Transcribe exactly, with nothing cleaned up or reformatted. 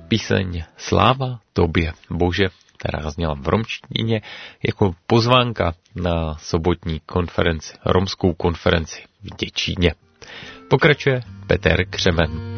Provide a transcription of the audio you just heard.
píseň Sláva tobě, Bože, která zněla v romštině jako pozvánka na sobotní konferenci, romskou konferenci v Děčíně. Pokračuje Petr Křemen.